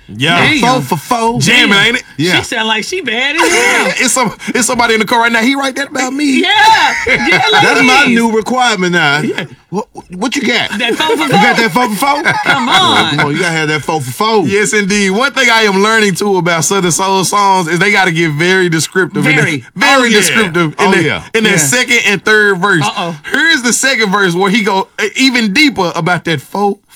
Yeah. Damn. 4 for 4. Jamming, ain't it? She Yeah. sound like she bad as hell. It's somebody in the car right now. He write that about me. Yeah. That's my new requirement now. What you got? That 4 for 4. You got that 4 for 4? Come on. Come on, you gotta have that 4 for 4. Yes, indeed. One thing I am learning too about Southern Soul songs is they got to get very descriptive. Very. Oh, yeah. Descriptive Oh, in yeah. that second and third verse. Uh-oh. Here's the second verse where he go even deeper about that 4